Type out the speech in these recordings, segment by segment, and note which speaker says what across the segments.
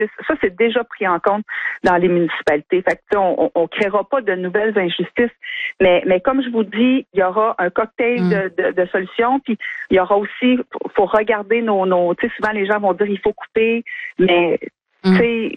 Speaker 1: Ça, c'est déjà pris en compte dans les municipalités. Fait que, on créera pas de nouvelles injustices. Mais comme je vous dis, il y aura un cocktail de solutions. Puis il y aura aussi, faut regarder nos tu sais, souvent les gens vont dire il faut couper, mais tu sais,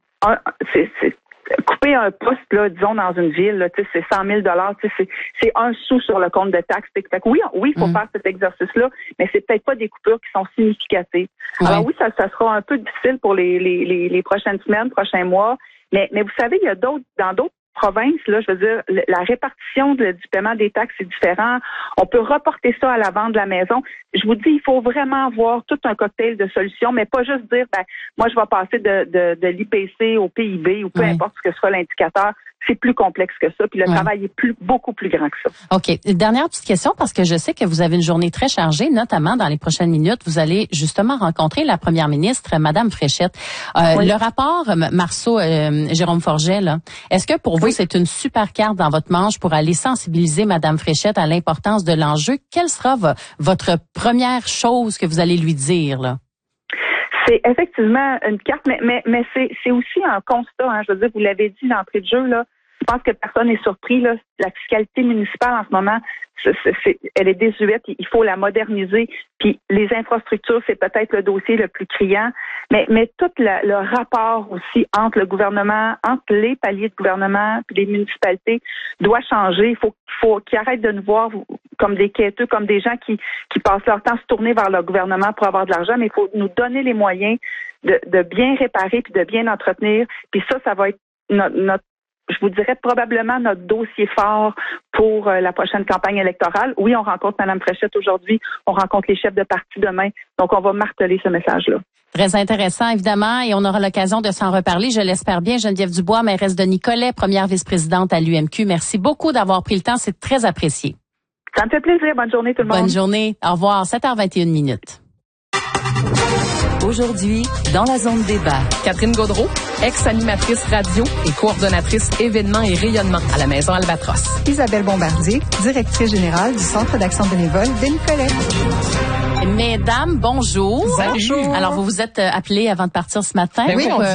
Speaker 1: c'est couper un poste, là, disons, dans une ville, là, c'est 100 000 c'est 1 sou sur le compte de taxes. Fait que oui, il faut faire cet exercice-là, mais c'est peut-être pas des coupures qui sont significatives. Ouais. Alors oui, ça sera un peu difficile pour les prochaines semaines, prochains mois, mais vous savez, il y a dans d'autres provinces, là, je veux dire, la répartition du paiement des taxes est différent. On peut reporter ça à la vente de la maison. Je vous dis, il faut vraiment avoir tout un cocktail de solutions, mais pas juste dire, moi, je vais passer de l'IPC au PIB ou peu importe ce que sera l'indicateur. C'est plus complexe que ça, puis le travail est beaucoup plus grand que ça.
Speaker 2: OK. Dernière petite question, parce que je sais que vous avez une journée très chargée, notamment dans les prochaines minutes. Vous allez justement rencontrer la première ministre, Madame Fréchette. Le rapport Marceau-Jérôme Forget, là, est-ce que pour vous, c'est une super carte dans votre manche pour aller sensibiliser Madame Fréchette à l'importance de l'enjeu? Quelle sera votre première chose que vous allez lui dire, là?
Speaker 1: C'est effectivement une carte, mais c'est aussi un constat. Hein. Je veux dire, vous l'avez dit d'entrée de jeu, là. Je pense que personne n'est surpris. Là. La fiscalité municipale en ce moment, elle est désuète. Il faut la moderniser. Puis les infrastructures, c'est peut-être le dossier le plus criant. Mais tout le rapport aussi entre le gouvernement, entre les paliers de gouvernement puis les municipalités doit changer. Il faut qu'ils arrêtent de nous voir comme des quêteux, comme des gens qui passent leur temps à se tourner vers le gouvernement pour avoir de l'argent. Mais il faut nous donner les moyens de bien réparer puis de bien entretenir. Puis ça va être notre je vous dirais probablement notre dossier fort pour la prochaine campagne électorale. Oui, on rencontre Mme Fréchette aujourd'hui, on rencontre les chefs de parti demain, donc on va marteler ce message-là.
Speaker 2: Très intéressant, évidemment, et on aura l'occasion de s'en reparler, je l'espère bien. Geneviève Dubois, mairesse de Nicolet, première vice-présidente à l'UMQ. Merci beaucoup d'avoir pris le temps, c'est très apprécié.
Speaker 1: Ça me fait plaisir. Bonne journée tout le monde.
Speaker 2: Bonne journée. Au revoir. 7h21.
Speaker 3: Aujourd'hui, dans la zone débat,
Speaker 4: Catherine Gaudreault, ex-animatrice radio et coordonnatrice événements et rayonnement à la Maison Albatros.
Speaker 5: Isabelle Bombardier, directrice générale du Centre d'action bénévole de Nicolet.
Speaker 2: Mesdames, bonjour.
Speaker 4: Bonjour.
Speaker 2: Alors, vous vous êtes appelées avant de partir ce matin
Speaker 4: oui,
Speaker 2: pour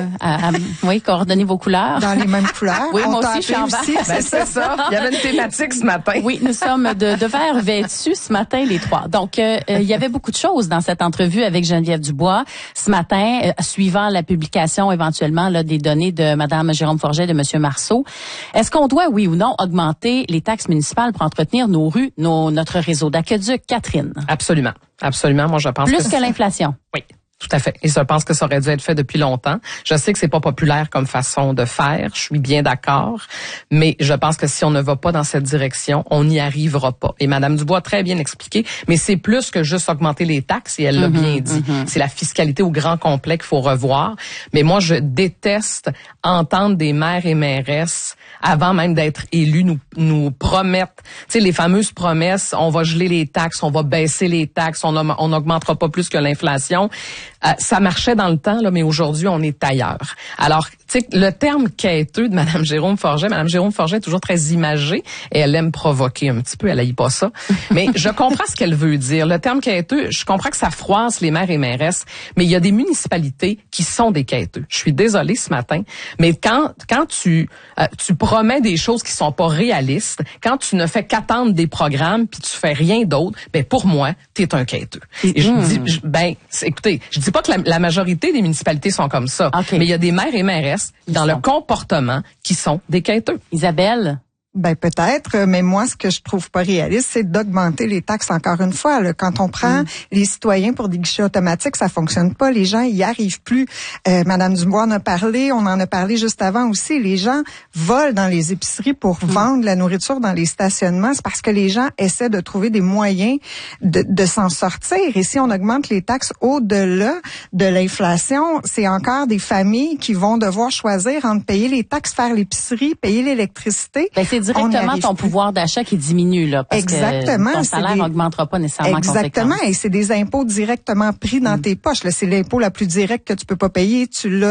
Speaker 2: coordonner vos couleurs.
Speaker 5: Dans les mêmes couleurs.
Speaker 2: Oui, moi aussi, je suis en vert.
Speaker 4: C'est ça. Il y avait une thématique ce matin.
Speaker 2: Oui, nous sommes de vert vêtus ce matin, les trois. Donc, il y avait beaucoup de choses dans cette entrevue avec Geneviève Dubois ce matin, suivant la publication éventuellement là, des données de Mme Jérôme Forget et de M. Marceau. Est-ce qu'on doit, oui ou non, augmenter les taxes municipales pour entretenir nos rues, notre réseau d'aqueduc? Catherine?
Speaker 4: Absolument. Absolument. Moi, je pense
Speaker 2: Plus que l'inflation.
Speaker 4: Oui. Tout à fait. Et je pense que ça aurait dû être fait depuis longtemps. Je sais que c'est pas populaire comme façon de faire. Je suis bien d'accord. Mais je pense que si on ne va pas dans cette direction, on n'y arrivera pas. Et Mme Dubois a très bien expliqué. Mais c'est plus que juste augmenter les taxes. Et elle l'a bien dit. C'est la fiscalité au grand complet qu'il faut revoir. Mais moi, je déteste entendre des maires et mairesses, avant même d'être élus, nous promettre, tu sais, les fameuses promesses, on va geler les taxes, on va baisser les taxes, on n'augmentera pas plus que l'inflation. Ça marchait dans le temps, là, mais aujourd'hui, on est ailleurs. Alors, tu sais, le terme quêteux de Mme Jérôme Forget est toujours très imagée et elle aime provoquer un petit peu, elle haït pas ça. Mais je comprends ce qu'elle veut dire. Le terme quêteux, je comprends que ça froisse les maires et mairesses, mais il y a des municipalités qui sont des quêteux. Je suis désolée ce matin, mais quand tu promets des choses qui sont pas réalistes, quand tu ne fais qu'attendre des programmes puis tu fais rien d'autre, ben pour moi, t'es un quêteux. Et je dis, écoutez, je dis pas que la majorité des municipalités sont comme ça, mais il y a des maires et mairesses dans le comportement qui sont des quêteux.
Speaker 2: Isabelle?
Speaker 5: Ben peut-être, mais moi, ce que je trouve pas réaliste, c'est d'augmenter les taxes encore une fois. Là. Quand on prend les citoyens pour des guichets automatiques, ça fonctionne pas. Les gens y arrivent plus. Madame Dubois en a parlé, on en a parlé juste avant aussi. Les gens volent dans les épiceries pour vendre la nourriture dans les stationnements. C'est parce que les gens essaient de trouver des moyens de s'en sortir. Et si on augmente les taxes au-delà de l'inflation, c'est encore des familles qui vont devoir choisir entre payer les taxes, faire l'épicerie, payer l'électricité.
Speaker 2: Ben, c'est directement ton pouvoir d'achat qui diminue, là, parce
Speaker 5: exactement,
Speaker 2: que ton salaire n'augmentera pas nécessairement.
Speaker 5: Exactement, et c'est des impôts directement pris dans tes poches. Là, c'est l'impôt la plus directe que tu peux pas payer.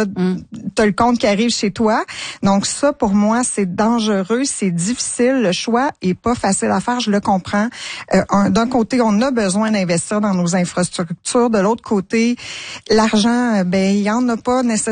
Speaker 5: T'as le compte qui arrive chez toi. Donc ça, pour moi, c'est dangereux, c'est difficile. Le choix est pas facile à faire, je le comprends. D'un côté, on a besoin d'investir dans nos infrastructures. De l'autre côté, l'argent, il y en a pas nécessairement.